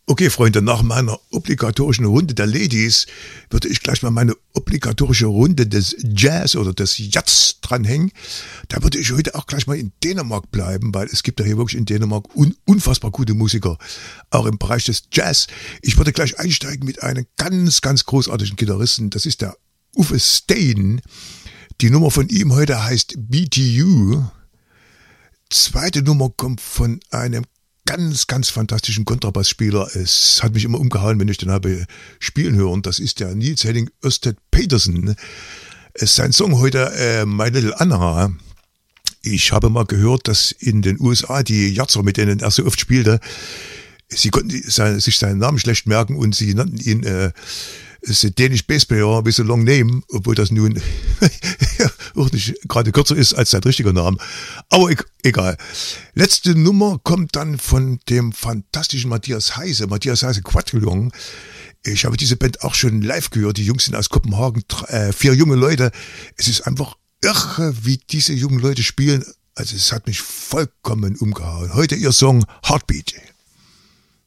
Okay, Freunde, nach meiner obligatorischen Runde der Ladies würde ich gleich mal meine obligatorische Runde des Jazz oder des Jazz dranhängen. Da würde ich heute auch gleich mal in Dänemark bleiben, weil es gibt ja hier wirklich in Dänemark unfassbar gute Musiker, auch im Bereich des Jazz. Ich würde gleich einsteigen mit einem ganz, ganz großartigen Gitarristen. Das ist der Uffe Steen. Die Nummer von ihm heute heißt BTU. Zweite Nummer kommt von einem ganz, ganz fantastischen Kontrabassspieler. Es hat mich immer umgehauen, wenn ich den habe spielen hören. Das ist der Niels Henning Ørsted Petersen. Sein Song heute, My Little Anna. Ich habe mal gehört, dass in den USA die Jazzer, mit denen er so oft spielte, sie konnten sich seinen Namen schlecht merken und sie nannten ihn the Danish Bass Player with a long name, obwohl das nun auch nicht gerade kürzer ist als sein richtiger Name. Aber egal. Letzte Nummer kommt dann von dem fantastischen Matthias Heise Quadrillon. Ich habe diese Band auch schon live gehört. Die Jungs sind aus Kopenhagen, 4 junge Leute. Es ist einfach irre, wie diese jungen Leute spielen. Also es hat mich vollkommen umgehauen. Heute ihr Song Heartbeat.